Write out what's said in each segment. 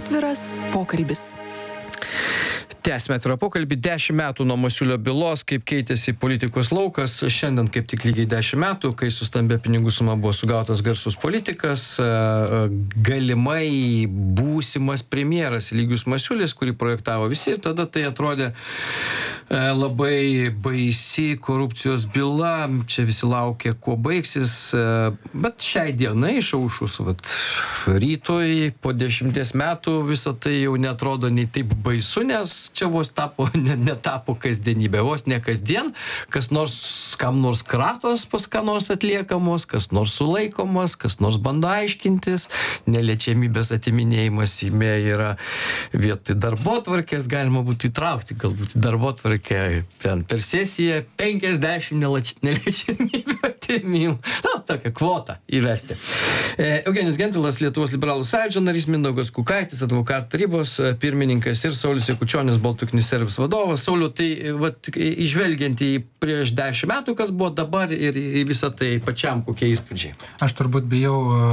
Atviras pokalbis. Tęsime atvirą pokalbį. 10 metų nuo Masiulio bylos, kaip keitėsi politikos laukas. Šiandien kaip tik lygiai 10 metų, kai su stambia pinigų suma buvo sugautas garsus politikas, galimai būsimas premjeras Eligijus Masiulis, kurį projektavo visi. Ir tada tai atrodė labai baisi korupcijos byla. Čia visi laukė, kuo baigsis. Bet šiai dienai išaušus rytoj po 10 metų visą tai jau netrodo nei taip baisu, nes čia vos netapo kasdienybė, vos ne kasdien, kas nors, kam nors kratos pas ką nors atliekamos, kas nors sulaikomas, kas nors bando aiškintis, neliečiamybės atiminėjimas Seime yra vietoj darbotvarkės, galima būtų įtraukti galbūt į darbotvarkę ten per sesiją 50 neliečiamybių atimimų. Tokią kvotą įvesti. Eugenijus Gentvilas, Lietuvos liberalų sąjūdžio narys, Mindaugas Kukaitis, advokatų tarybos pirmininkas ir Saulius Jakučionis, Baltic Service vadovas. Sauliau, tai įžvelgiant į prieš 10 metų, kas buvo dabar ir į visą tai pačiam, kokie įspūdžiai? Aš turbūt bijau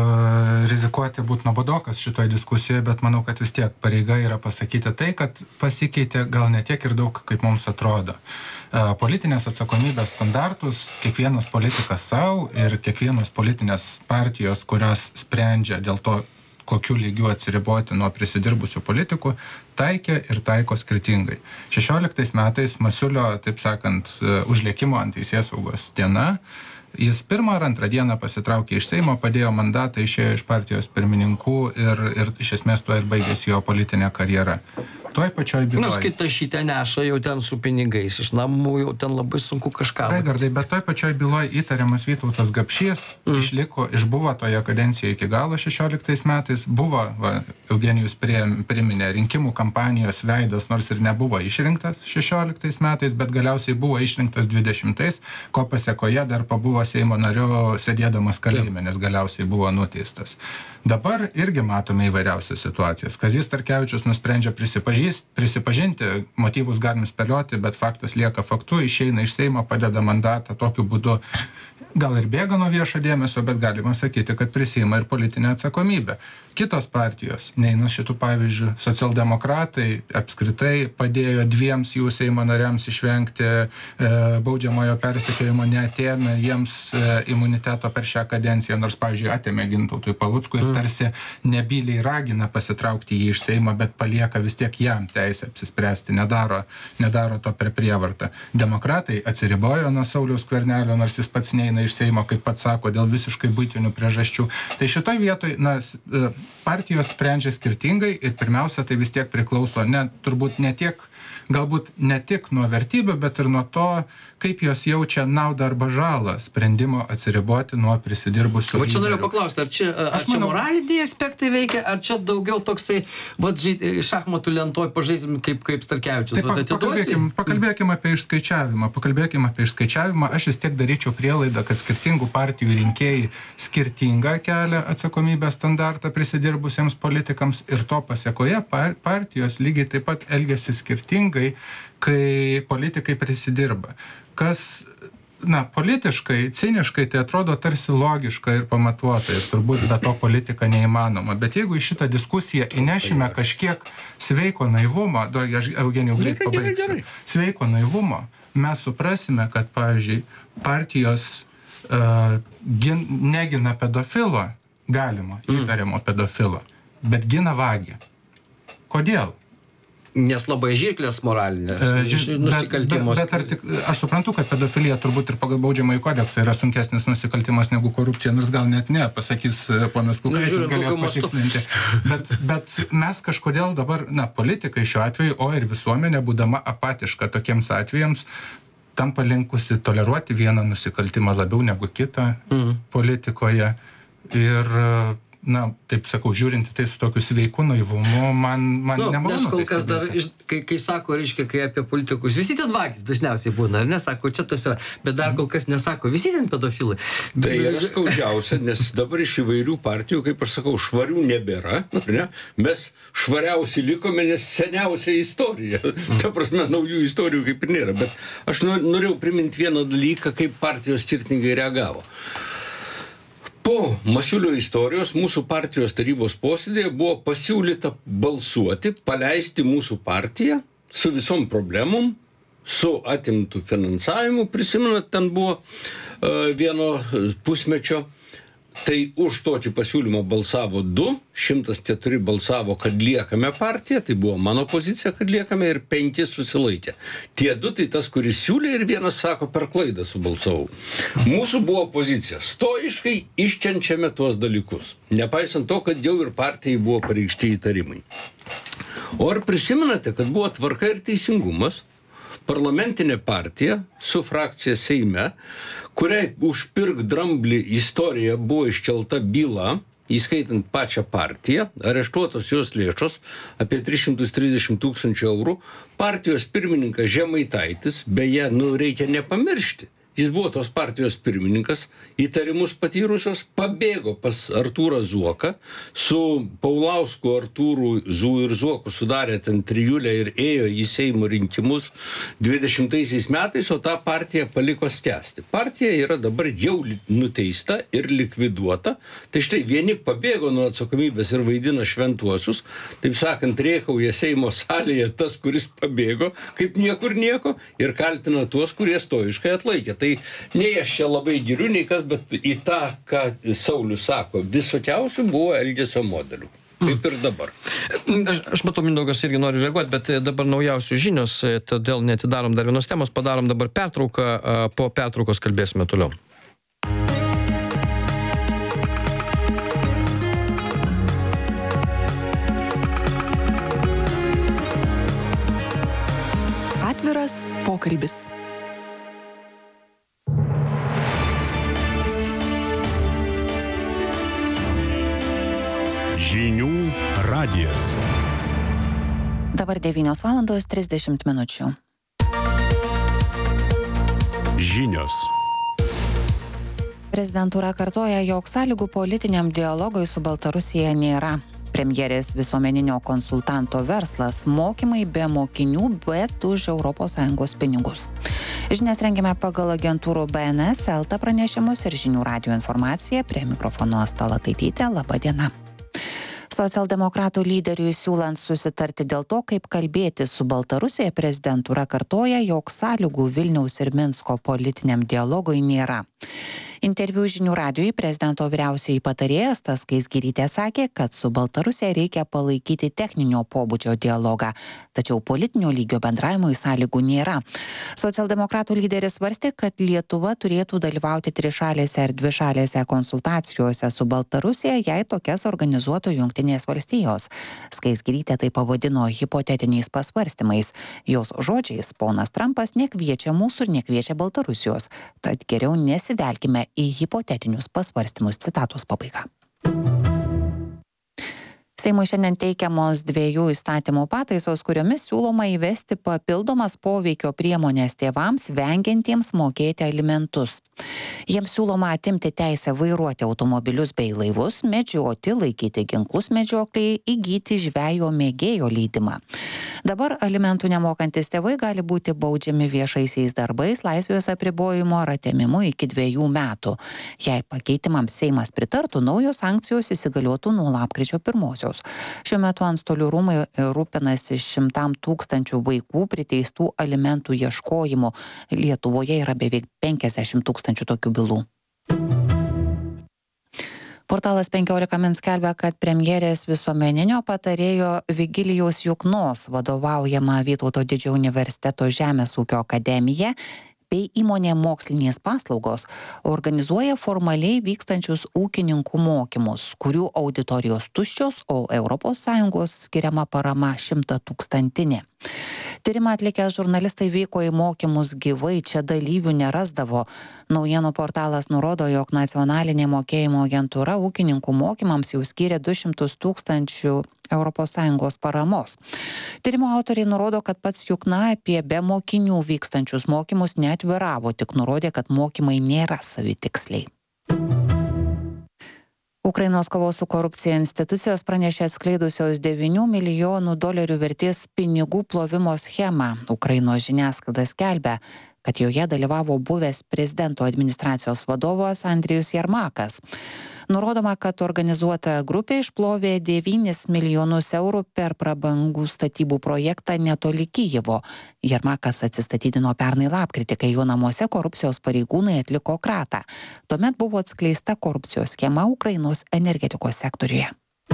rizikuoti būti nuobodokas šitoje diskusijoje, bet manau, kad vis tiek pareiga yra pasakyti tai, kad pasikeitė gal ne tiek ir daug, kaip mums atrodo. Politinės atsakomybės standartus kiekvienas politikas savo ir kiekvienos politinės partijos, kurios sprendžia dėl to, kokiu lygiu atsiriboti nuo prisidirbusių politikų, taikė ir taiko skirtingai. 16 metais Masiulio, taip sakant, užlėkimo ant teisėsaugos diena, jis pirmą ar antrą dieną pasitraukė iš Seimo, padėjo mandatą, išėjo iš partijos pirmininkų ir iš esmės tuo ir baigėsi jo politinė karjera. Toj pačioj byloj. Kai tašytę neša jau ten su pinigais iš namų, jau ten labai sunku kažką. Raigardai, bet toj pačioj byloj įtariamas Vytautas Gapšys išbuvo toje kadencijoje iki galo 16 metais, buvo, Eugenijus priminė, rinkimų kampanijos veidas, nors ir nebuvo išrinktas 16 metais, bet galiausiai buvo išrinktas 20, ko pasekoje dar pabuvo Seimo nariu sėdėdamas kalėjime, nes galiausiai buvo nuteistas. Dabar irgi matome įvairiausias situacijas. Kazys Starkevičius nusprendžia prisipažinti, motyvus galim spėlioti, bet faktas lieka faktu, išeina iš Seimo, padeda mandatą, tokiu būdu gal ir bėga nuo viešo dėmesio, bet galima sakyti, kad prisiima ir politinę atsakomybę. Kitos partijos, neina šitų pavyzdžių, socialdemokratai apskritai padėjo 2 jų Seimo nariams išvengti baudžiamojo persekiojimo, neatėmė jiems imuniteto per šią kadenciją, nors, pavyzdžiui, atėmė Gintautui Paluckui ir tarsi nebyliai ragina pasitraukti jį iš Seimo, bet palieka vis tiek jam teisę apsispręsti, nedaro to per prievartą. Demokratai atsiribojo nuo Sauliaus Skvernelio, nors jis pats neina iš Seimo, kaip pats sako, dėl visiškai buitinių priežasčių. Tai šitoj vietoj, partijos sprendžia skirtingai ir pirmiausia, tai vis tiek priklauso turbūt ne tiek, galbūt ne tik nuo vertybių, bet ir nuo to, kaip jos jaučia naudą arba žalą sprendimo atsiriboti nuo prisidirbusių. Va čia noriu paklausti, ar čia moraliniai aspektai veikia, ar čia daugiau toksai, šachmatų lentoj pažaisim kaip Starkevičius. Pakalbėkime apie išskaičiavimą. Aš vis tiek daryčiau prielaidą, kad skirtingų partijų rinkėjai skirtingą kelią atsakomybės standartą prisidirbusiems politikams ir to pasekoje partijos lygiai taip pat elgiasi skirtingai, kai politikai prisidirba. Kas, politiškai, ciniškai tai atrodo tarsi logiška ir pamatuota ir turbūt be to politika neįmanoma. Bet jeigu į šitą diskusiją įnešime kažkiek sveiko naivumo, aš Eugenijau greit pabaigsiu, sveiko naivumo, mes suprasime, kad, pavyzdžiui, partijos negina pedofilo, galimo, įtariamo pedofilo, bet gina vagį. Kodėl? Nes labai žirklės moralinės nusikaltimus. Bet aš suprantu, kad pedofilija turbūt ir pagal baudžiamąjį kodeksą yra sunkesnis nusikaltimas negu korupcija, nors gal net ne, pasakys ponas Kukaitis, galės patikslinti. Bet mes kažkodėl dabar, politikai šiuo atveju, o ir visuomenė, būdama apatiška tokiems atvejams, tampa linkusi toleruoti vieną nusikaltimą labiau negu kitą politikoje. Ir taip sakau, žiūrinti tai su tokiu sveiku naivumu, man nemalonu. Nes kol kas dar, kai sako, reiškia, kai apie politikus, visi ten vagys dažniausiai būna, ar ne, sako, čia tas yra, bet dar kol kas nesako, visi ten pedofilai. Tai yra skaudžiausia, nes dabar iš įvairių partijų, kaip aš sakau, švarių nebėra, ne? Mes švariausi likome, nes seniausia istorija. Ta prasme, naujų istorijų kaip ir nėra, bet aš norėjau priminti vieną dalyką, kaip partijos skirtingai reagavo. Po Masiulio istorijos mūsų partijos tarybos posėdėje buvo pasiūlyta balsuoti, paleisti mūsų partiją su visom problemom, su atimtu finansavimu, prisimenat, ten buvo vieno pusmečio. Tai už tokį pasiūlymą balsavo 2, 104 balsavo, kad liekame partiją, tai buvo mano pozicija, kad liekame, ir 5 susilaikė. Tie 2 tai tas, kuris siūlė, ir vienas sako, per klaidą subalsavau. Mūsų buvo pozicija, stoiškai iškenčiame tuos dalykus, nepaisant to, kad jau ir partijai buvo pareikšti įtarimai. O ar prisimenate, kad buvo Tvarka ir teisingumas, parlamentinė partija su frakcija Seime, kuriai už pirk dramblį istorija buvo iškelta byla, įskaitant pačią partiją, areštuotos jos lėšos apie 330 000 eurų, partijos pirmininkas Žemaitaitis, beje, reikia nepamiršti, jis buvo tos partijos pirmininkas, įtarimus patyrusios, pabėgo pas Artūrą Zuoką, su Paulausku, Artūru ir Zuoku sudarė ten trijulę ir ėjo į Seimo rinkimus 20 metais, o tą partiją paliko skęsti. Partija yra dabar jau nuteista ir likviduota, tai štai vieni pabėgo nuo atsakomybės ir vaidina šventuosius, taip sakant, rėkauja Seimo salėje tas, kuris pabėgo, kaip niekur nieko, ir kaltina tuos, kurie stoiškai atlaikė. Tai nei aš čia labai giriu, nei kas, bet į tą, ką Saulius sako, visokiausių buvo elgesio modelių. Kaip ir dabar. Aš matau, Mindaugas irgi nori reaguoti, bet dabar naujausios žinios, todėl neatidarom dar vienos temos, padarom dabar pertrauką, po pertraukos kalbėsime toliau. Atviras pokalbis. Žinių radijas. Dabar 9:30 min. Žinios. Prezidentūra kartoja, jog sąlygų politiniam dialogui su Baltarusija nėra. Premjerės visuomeninio konsultanto verslas - mokymai be mokinių, bet už ES pinigus. Žinias rengiame pagal agentūrų BNS, LT pranešimus ir Žinių radijo informaciją. Prie mikrofono Asta Lataitytė. Labą dieną. Socialdemokratų lyderiui siūlant susitarti dėl to, kaip kalbėti su Baltarusija, prezidentūra kartoja, jog sąlygų Vilniaus ir Minsko politiniam dialogui nėra. Interviu Žinių radijui prezidento vyriausioji patarėja Asta Skaisgirytė sakė, kad su Baltarusija reikia palaikyti techninio pobūdžio dialogą, tačiau politinio lygio bendravimui sąlygų nėra. Socialdemokratų lyderis svarstė, kad Lietuva turėtų dalyvauti trišalėse ir dvišalėse konsultacijose su Baltarusija, jei tokias organizuotų Jungtinės valstijos. Skaisgirytė tai pavadino hipotetiniais pasvarstymais. Jos žodžiais, ponas Trumpas nekviečia mūsų ir nekviečia Baltarusijos, tad geriau nesivelkime į hipotetinius pasvarstymus. Citatos pabaiga. Seimui šiandien teikiamos 2 įstatymų pataisos, kuriomis siūloma įvesti papildomas poveikio priemonės tėvams vengiantiems mokėti alimentus. Jiems siūloma atimti teisę vairuoti automobilius bei laivus, medžioti, laikyti ginklus medžioklei, įgyti žvejo mėgėjo leidimą. Dabar alimentų nemokantis tėvai gali būti baudžiami viešaisiais darbais, laisvės apribojimo ar atėmimu iki 2 metų. Jei pakeitimams Seimas pritartų, naujos sankcijos įsigaliotų nuo lapkričio 1. Šiuo metu Antstolių rūmai rūpinasi 100 000 vaikų priteistų alimentų ieškojimu. Lietuvoje yra beveik 50 000 tokių bylų. Portalas 15 min skelbia, kad premjerės visuomeninio patarėjo Vigilijaus Juknos vadovaujama Vytauto Didžiojo universiteto Žemės ūkio akademija bei įmonė Mokslinės paslaugos organizuoja formaliai vykstančius ūkininkų mokymus, kurių auditorijos tuščios, o ES skiriama parama 100 000. Tyrimą atlikę žurnalistai vyko į mokymus gyvai, čia dalyvių nerasdavo. Naujienų portalas nurodo, jog nacionalinė mokėjimo agentūra ūkininkų mokymams jau skyrė 200 000 ES paramos. Tyrimo autoriai nurodo, kad pats Jukna apie be mokinių vykstančius mokymus neatviravo, tik nurodė, kad mokymai nėra savitiksliai. Ukrainos kovos su korupcija institucijos pranešė atskleidusios $9 milijonų vertės pinigų plovimo schemą. Ukrainos žiniasklaida skelbia, kad joje dalyvavo buvęs prezidento administracijos vadovas Andrijus Jermakas. Nurodoma, kad organizuota grupė išplovė 9 milijonus eurų per prabangų statybų projektą netoli Kijevo. Jermakas atsistatydino pernai lapkritį, kai jo namuose korupcijos pareigūnai atliko kratą. Tuomet buvo atskleista korupcijos schema Ukrainos energetikos sektoriuje.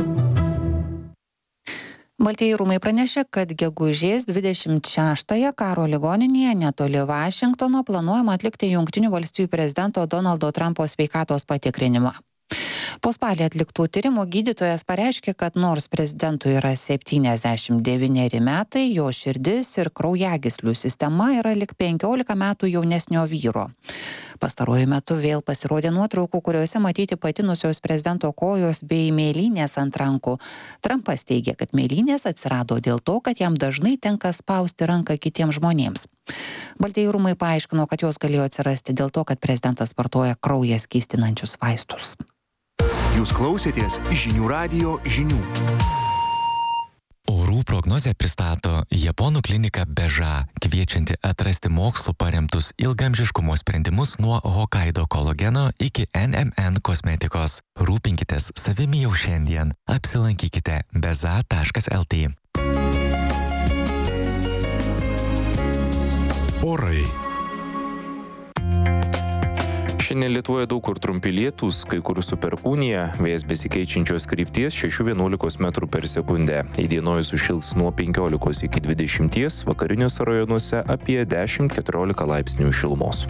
Baltieji rūmai pranešė, kad gegužės 26-ąją karo ligoninėje netoli Vašingtono planuojama atlikti Jungtinių valstijų prezidento Donaldo Trumpo sveikatos patikrinimą. Po spalį atliktų tyrimų gydytojas pareiškė, kad nors prezidentui yra 79 metai, jo širdis ir kraujagyslių sistema yra lik 15 metų jaunesnio vyro. Pastaruoju metu vėl pasirodė nuotraukų, kuriuose matyti patinusios prezidento kojos bei mėlynės ant rankų. Trumpas teigia, kad mėlynės atsirado dėl to, kad jam dažnai tenka spausti ranką kitiems žmonėms. Baltieji rūmai paaiškino, kad jos galėjo atsirasti dėl to, kad prezidentas vartoja kraują skystinančius vaistus. Jūs klausėtės Žinių radijo žinių. Orų prognozę pristato Japonų klinika Beža, kviečianti atrasti mokslu paremtus ilgaamžiškumo sprendimus nuo Hokkaido kolageno iki NMN kosmetikos. Rūpinkitės savimi jau šiandien. Apsilankykite beza.lt. Orai. Šiandien Lietuvoje daug kur trumpi lietūs, kai kur su perkūnija, vėjas besikeičiančios krypties 6–11 metrų per sekundę. Įdienojus sušils nuo 15 iki 20, vakariniuose rajonuose apie 10–14 laipsnių šilumos.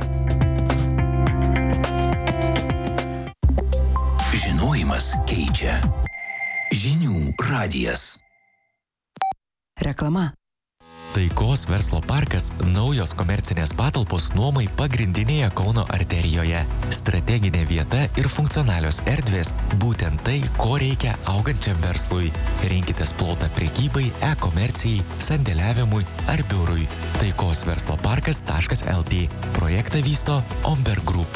Žinojimas keičia. Žinių radijas. Reklama. Taikos verslo parkas – naujos komercinės patalpos nuomai pagrindinėje Kauno arterijoje. Strateginė vieta ir funkcionalios erdvės – būtent tai, ko reikia augančiam verslui. Rinkitės plotą prekybai, e-komercijai, sandėliavimui ar biurui. taikosversloparkas.lt. Projektą vysto Omberg Group.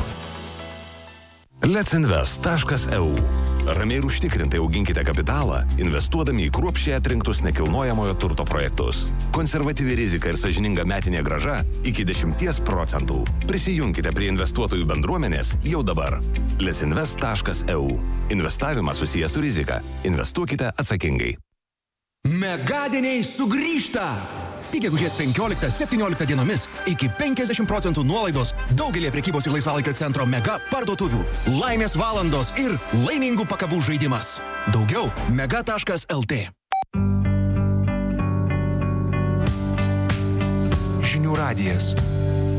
Letsinvest.eu. Ramiai ir užtikrintai auginkite kapitalą, investuodami į kruopščiai atrinktus nekilnojamojo turto projektus. Konservatyvi rizika ir sąžininga metinė grąža iki 10%. Prisijunkite prie investuotojų bendruomenės jau dabar. Letsinvest.eu. Investavimas susijęs su rizika. Investuokite atsakingai. Megadieniai sugrįžta! Tik gegužės 15–17 dienomis iki 50% nuolaidos daugelį prekybos ir laisvalaikio centro mega parduotuvių. Laimės valandos ir laimingų pakabų žaidimas. Daugiau mega.lt. Žinių radijas.